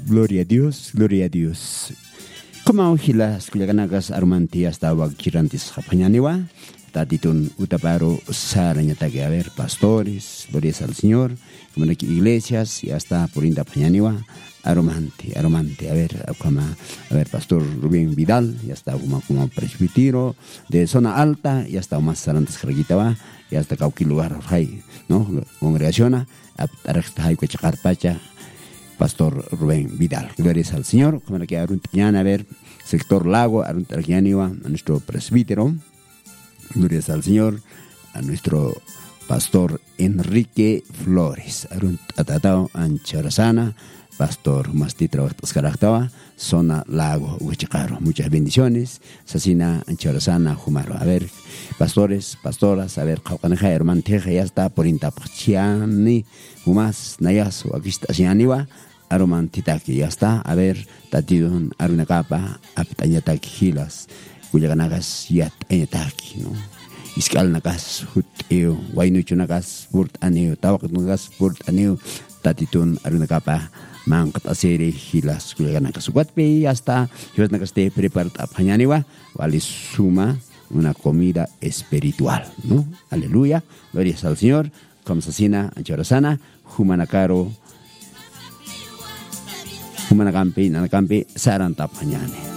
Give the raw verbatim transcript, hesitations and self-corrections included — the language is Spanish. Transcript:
Gloria a Dios, gloria a Dios. Como hilas kuliaganagas armanti hasta wakirantis japañaniwa, tatitun utaparo saraña tague a ver pastores, glorias al Señor, como aquí iglesias y hasta por inda pañaniwa, aromante, aromante, a ver, como, a ver, pastor Rubén Vidal, ya está como, como presbítero de zona alta, ya está más sarantes carguitawa, ya está cauqui lugar, ¿no? Congregaciona, arasta hay que checar pacha. Pastor Rubén Vidal. Glorias al Señor. Como que mañana a ver, sector Lago, a nuestro presbítero. Glorias al Señor. A nuestro pastor Enrique Flores. Atatao Ancharazana. Pastor Mastitra Oscaractawa. Zona Lago, Huachicaro. Muchas bendiciones. Sasina Ancharazana Jumaro. A ver, pastores, pastoras, a ver, Caucaneja, Hermanteja, ya está por Intapachiani. Humas, Nayasu, aquí está Sianiwa. Aromantitaki, ya está. A ver, tatidon, arunacapa, aptañataki, gilas, cuyaganagas, yat, añataki, ¿no? Iskal nagas, huteo, wainucho nagas, burt aneo, tawak nagas, burt aneo, tatitun, arunacapa, mankat asere, gilas, cuyaganagas, guatpe, ya está. Yo nagas te preparta pañaniwa, vale suma una comida espiritual, ¿no? Aleluya, glorias al Señor, como sasina, anchorosana, humanacaro, Humanacampi, Nanakampi, Saranta Pañane.